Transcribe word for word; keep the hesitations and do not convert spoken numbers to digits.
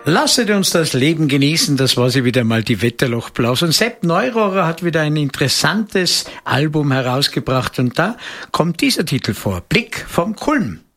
Lasset uns das Leben genießen, das war sie wieder mal, die Wetterlochblaus. Und Sepp Neurohrer hat wieder ein interessantes Album herausgebracht und da kommt dieser Titel vor, Blick vom Kulm.